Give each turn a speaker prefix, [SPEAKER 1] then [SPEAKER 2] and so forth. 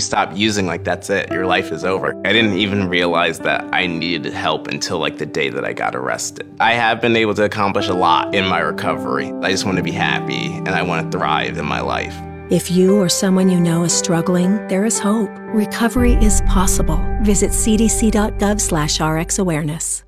[SPEAKER 1] stop using, like, that's it. Your life is over. I didn't even realize that I needed help until, like, the day that I got arrested. I have been able to accomplish a lot in my recovery. I just want to be happy, and I want to thrive in my life.
[SPEAKER 2] If you or someone you know is struggling, there is hope. Recovery is possible. Visit cdc.gov/RxAwareness.